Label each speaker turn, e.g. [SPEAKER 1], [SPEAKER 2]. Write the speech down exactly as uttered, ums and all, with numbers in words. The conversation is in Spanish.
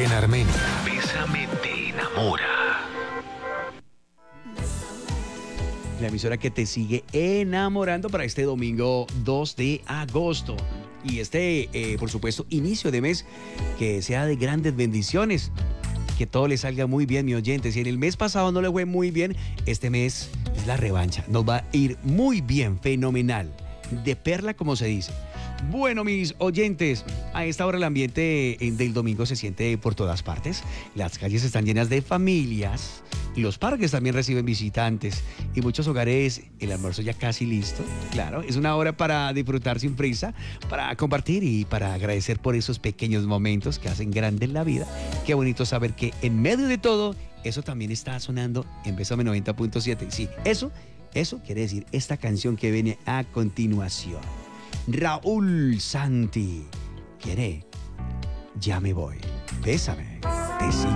[SPEAKER 1] En Armenia, Bésame te enamora.
[SPEAKER 2] La emisora que te sigue enamorando para este domingo dos de agosto. Y este, eh, por supuesto, inicio de mes que sea de grandes bendiciones. Que todo le salga muy bien, mi oyente. Si en el mes pasado no le fue muy bien, este mes es la revancha. Nos va a ir muy bien, fenomenal. De perla, como se dice. Bueno, mis oyentes, a esta hora el ambiente del domingo se siente por todas partes. Las calles están llenas de familias y los parques también reciben visitantes. Y muchos hogares, el almuerzo ya casi listo. Claro, es una hora para disfrutar sin prisa, para compartir y para agradecer por esos pequeños momentos que hacen grande la vida. Qué bonito saber que en medio de todo, eso también está sonando en Bésame noventa punto siete. Sí, eso, eso quiere decir esta canción que viene a continuación. Raúl Santi quiere Ya me voy. Bésame, te sigo.